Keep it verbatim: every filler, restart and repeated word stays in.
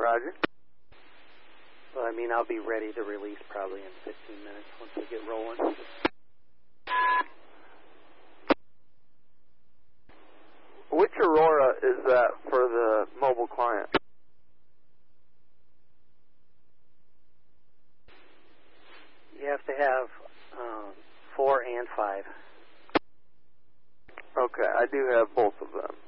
Roger. So, I mean, I'll be ready to release probably in fifteen minutes once we get rolling. Which Aurora is that for the mobile client? You have to have um, four and five. Okay, I do have both of them.